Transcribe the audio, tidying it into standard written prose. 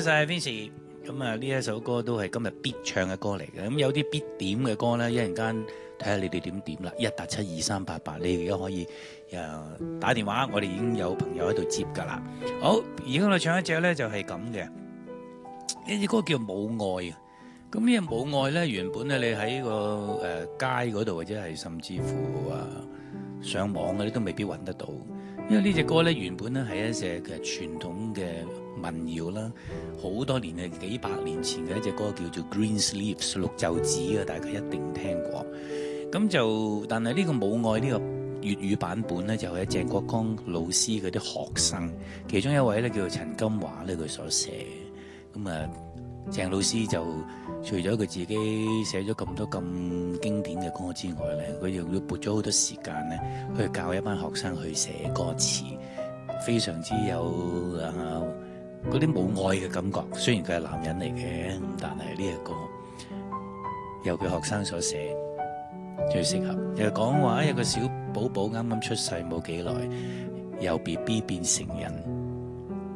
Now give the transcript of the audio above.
晒 Vincy。咁啊，呢一首歌都係今日必唱嘅歌嚟嘅。咁有啲必點嘅歌咧，一陣間睇下你哋點點啦。1872388，你而家可以打電話，我哋已經有朋友喺度接㗎啦。好，而家我唱一隻咧就係咁嘅，呢隻歌叫《母愛》。咁呢隻《母愛》咧，原本咧你喺個街嗰度或者係甚至乎上網嘅，你都未必揾得到。因為呢隻歌咧原本咧係一隻嘅傳統嘅民謠啦，好多年嘅幾百年前嘅一隻歌叫做 Green Sleeves 綠袖子啊，大家一定聽過。咁就但係呢個母愛呢個粵語版本咧就係鄭國江老師嗰啲學生，其中一位咧叫做陳金華咧佢所寫。咁啊鄭老師就除咗佢自己寫咗咁多咁經典嘅歌之外咧，佢又要撥咗好多時間咧去教一班學生去寫歌詞，非常之有嗰啲母愛嘅感覺。雖然佢係男人嚟嘅，但係呢個歌由佢學生所寫最適合。又講話有個小寶寶啱啱出世冇幾耐，由 BB 變成人。